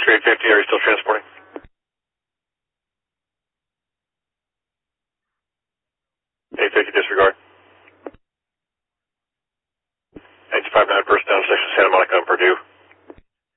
Oscar 850, are you still transporting? 850 disregard. 859 first down, section Santa Monica on Purdue.